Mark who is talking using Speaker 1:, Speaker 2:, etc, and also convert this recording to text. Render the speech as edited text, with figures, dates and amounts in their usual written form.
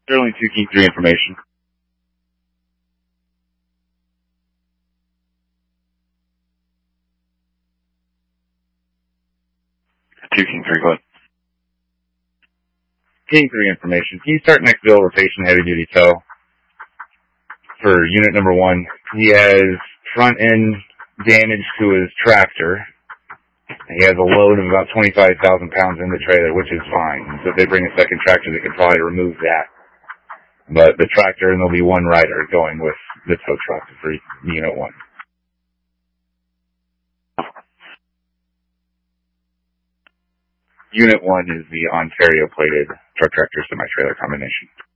Speaker 1: Sterling 2 King 3 information. 2 King 3, go ahead. King 3 information. Can you start next bill rotation heavy duty tow? For unit number 1, he has front end damage to his tractor. He has a load of about 25,000 pounds in the trailer, which is fine. So if they bring a second tractor, they can probably remove that. But the tractor, and there'll be one rider going with the tow truck for unit 1. Unit 1 is the Ontario plated truck tractor semi-trailer combination.